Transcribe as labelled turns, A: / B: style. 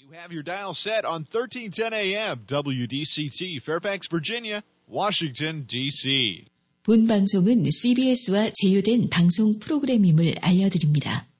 A: You have your dial set on 1310 AM WDCT, Fairfax, Virginia, Washington, D.C.
B: 본 방송은 CBS와 제휴된 방송 프로그램임을 알려드립니다.